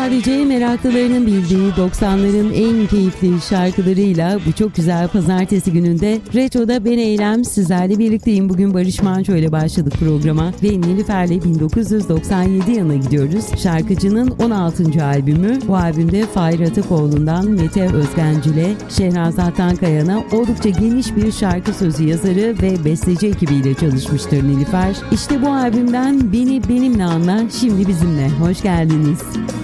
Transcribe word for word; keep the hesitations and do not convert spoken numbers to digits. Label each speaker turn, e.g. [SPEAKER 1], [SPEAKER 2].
[SPEAKER 1] sadece meraklılarının bildiği doksanların en keyifli şarkılarıyla bu çok güzel pazartesi gününde Retro'da ben Eylem sizlerle birlikteyim. Bugün Barış Manço ile başladık programa ve Nilüfer'le bin dokuz yüz doksan yedi yılına gidiyoruz. Şarkıcının on altıncı albümü. Bu albümde Fahir Atakoğlu'ndan Mete Özgencil'e, Şehnazat Tankayan'a oldukça geniş bir şarkı sözü yazarı ve besteci ekibiyle çalışmıştır Nilüfer. İşte bu albümden Beni Benimle Anla şimdi bizimle. Hoş geldiniz.